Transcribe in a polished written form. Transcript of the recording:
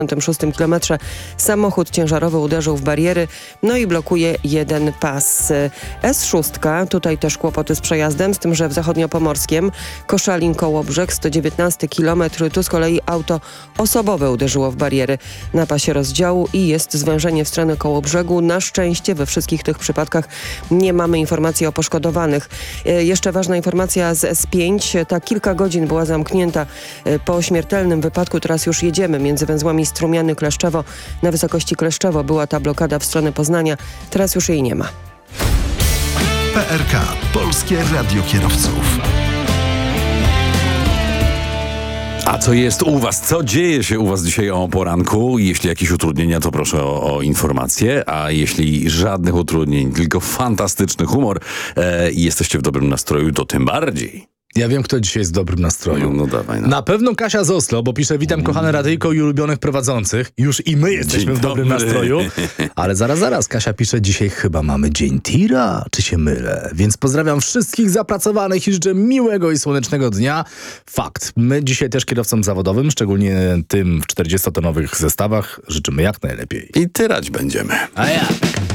6 kilometrze samochód ciężarowy uderzył w bariery, no i blokuje jeden pas. S6, tutaj też kłopoty z przejazdem, z tym, że w zachodniopomorskiem Koszalin-Kołobrzeg, 119 kilometr, tu z kolei auto osobowe uderzyło w bariery na pasie rozdziału i jest zwężenie w stronę Kołobrzegu. Na szczęście we wszystkich tych przypadkach nie mamy informacji o poszkodowanych. Jeszcze ważna informacja z S5. Ta kilka godzin była zamknięta po śmiertelnym wypadku. Teraz już jedziemy między węzłami Strumiany-Kleszczewo. Na wysokości Kleszczewo była ta blokada w stronę Poznania. Teraz już jej nie ma. PRK. Polskie Radio Kierowców. A co jest u was? Co dzieje się u was dzisiaj o poranku? Jeśli jakieś utrudnienia, to proszę o informacje, a jeśli żadnych utrudnień, tylko fantastyczny humor i jesteście w dobrym nastroju, to tym bardziej. Ja wiem, kto dzisiaj jest w dobrym nastroju. No dawaj. No. Na pewno Kasia z Oslo, bo pisze: witam kochane radyjko i ulubionych prowadzących. Już i my jesteśmy w dobrym nastroju. Ale zaraz, Kasia pisze: dzisiaj chyba mamy dzień tira. Czy się mylę? Więc pozdrawiam wszystkich zapracowanych i życzę miłego i słonecznego dnia. Fakt. My dzisiaj też kierowcom zawodowym, szczególnie tym w 40-tonowych zestawach, życzymy jak najlepiej. I tyrać będziemy. A ja.